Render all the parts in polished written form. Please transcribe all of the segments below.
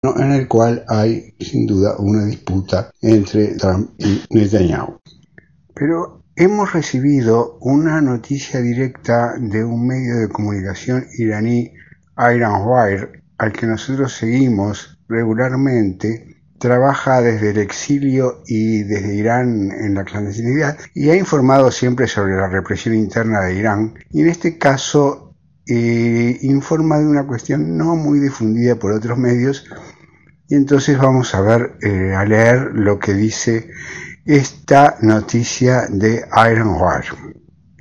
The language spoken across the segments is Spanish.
en el cual hay sin duda una disputa entre Trump y Netanyahu. Pero hemos recibido una noticia directa de un medio de comunicación iraní, Ironwire, al que nosotros seguimos regularmente. Trabaja desde el exilio y desde Irán en la clandestinidad y ha informado siempre sobre la represión interna de Irán, y en este caso informa de una cuestión no muy difundida por otros medios, y entonces vamos a leer lo que dice esta noticia de Ironwire.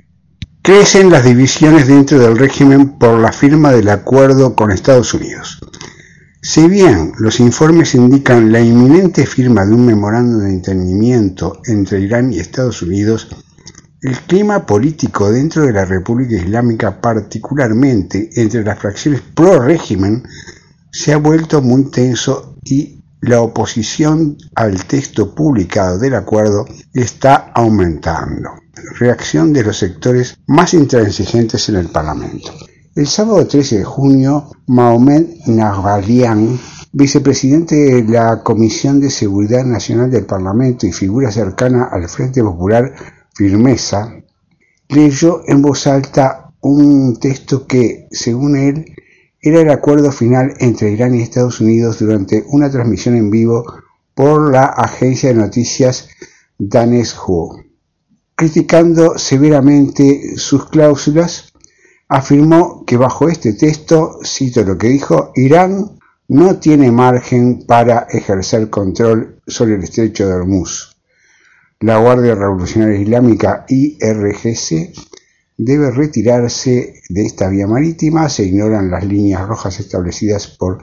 Crecen las divisiones dentro del régimen por la firma del acuerdo con Estados Unidos. Si bien los informes indican la inminente firma de un memorándum de entendimiento entre Irán y Estados Unidos, el clima político dentro de la República Islámica, particularmente entre las fracciones pro-régimen, se ha vuelto muy tenso y la oposición al texto publicado del acuerdo está aumentando. Reacción de los sectores más intransigentes en el Parlamento. El sábado 13 de junio, Mohamed Nahbalian, vicepresidente de la Comisión de Seguridad Nacional del Parlamento y figura cercana al Frente Popular Firmeza, leyó en voz alta un texto que, según él, era el acuerdo final entre Irán y Estados Unidos durante una transmisión en vivo por la agencia de noticias Daneshu. Criticando severamente sus cláusulas, afirmó que bajo este texto, cito lo que dijo, Irán no tiene margen para ejercer control sobre el estrecho de Hormuz. La Guardia Revolucionaria Islámica, IRGC, debe retirarse de esta vía marítima. Se ignoran las líneas rojas establecidas por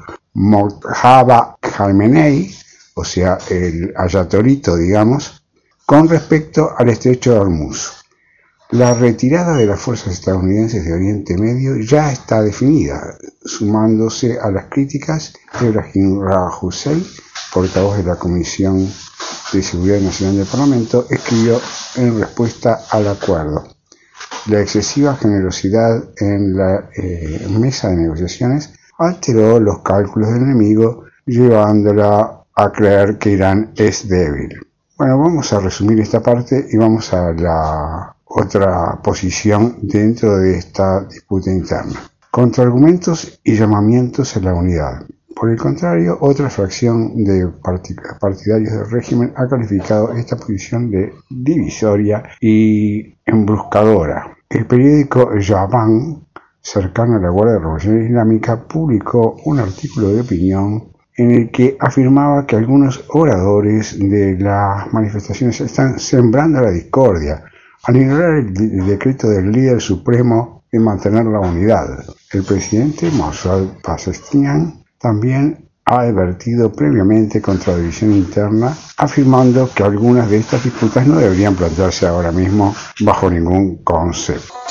Mojtaba Khamenei, o sea, el ayatolito, digamos, con respecto al estrecho de Hormuz. La retirada de las fuerzas estadounidenses de Oriente Medio ya está definida, sumándose a las críticas de Ebrahim Raisi, portavoz de la Comisión de Seguridad Nacional del Parlamento, escribió en respuesta al acuerdo. La excesiva generosidad en la mesa de negociaciones alteró los cálculos del enemigo, llevándola a creer que Irán es débil. Bueno, vamos a resumir esta parte y vamos a la otra posición dentro de esta disputa interna. Contraargumentos y llamamientos a la unidad. Por el contrario, otra fracción de partidarios del régimen ha calificado esta posición de divisoria y embruscadora. El periódico Jaban, cercano a la Guardia Revolucionaria Islámica, publicó un artículo de opinión en el que afirmaba que algunos oradores de las manifestaciones están sembrando la discordia al ignorar el decreto del líder supremo de mantener la unidad. El presidente Mossad Pezeshkian también ha advertido previamente contra la división interna, afirmando que algunas de estas disputas no deberían plantearse ahora mismo bajo ningún concepto.